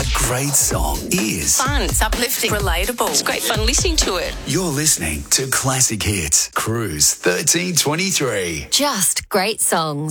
A great song is fun, it's uplifting, relatable. It's great fun listening to it. You're listening to Classic Hits, Cruise 1323. Just great songs.